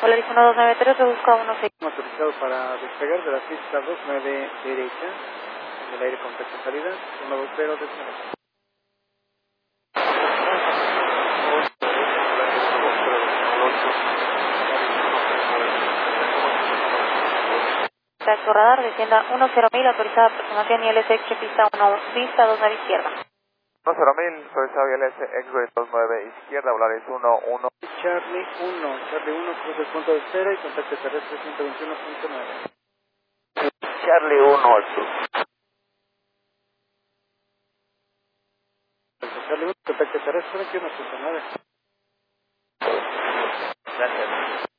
Polaris 1293, se busca 16. Autorizado para despegar de la pista 29 derecha, en el aire con fecha de salida, 120 de salida. Su radar, descienda 10.000, autorizada aproximación ILS pista 1, pista 29 izquierda. 10.000, autorizado ILS X-Ray 29 izquierda, Polaris 11. Charlie 1, cruce el punto de espera y contacto terrestre 121.9. Charlie 1 al sur. Charlie 1, contacto terrestre 21.9. Gracias.